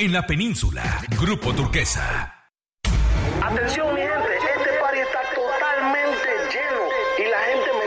en la península. Grupo Turquesa. Atención mi gente, este party está totalmente lleno y la gente me